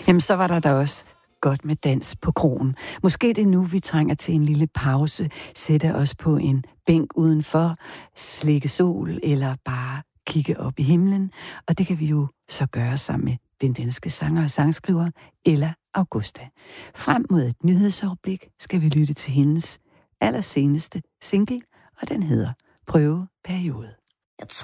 Jamen, så var der da også godt med dans på krogen. Måske det er nu, vi trænger til en lille pause, sætte os på en bænk udenfor, slikke sol eller bare kigge op i himlen. Og det kan vi jo så gøre sammen med den danske sanger og sangskriver Ella Augusta. Frem mod et nyhedsoverblik skal vi lytte til hendes allerseneste single, og den hedder Prøveperiode. Jeg